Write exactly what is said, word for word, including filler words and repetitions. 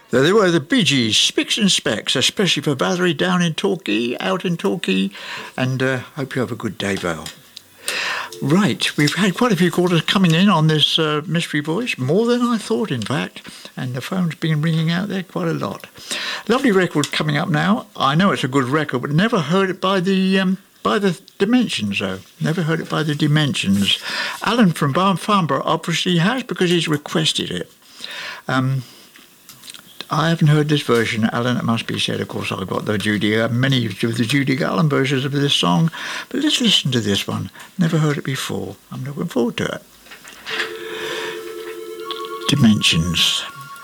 There they were, the Bee Gees, Spicks and Specks, especially for Valerie down in Torquay, out in Torquay, and uh, hope you have a good day, Val. Right, we've had quite a few callers coming in on this uh, Mystery Voice, more than I thought, in fact, and the phone's been ringing out there quite a lot. Lovely record coming up now. I know it's a good record, but never heard it by the um, by the Dimensions, though. Never heard it by the Dimensions. Alan from Farnborough obviously has, because he's requested it. Um... I haven't heard this version, Alan, it must be said. Of course, I've got the Judy, uh, many of the Judy Garland versions of this song, but let's listen to this one. Never heard it before. I'm looking forward to it. Dimensions.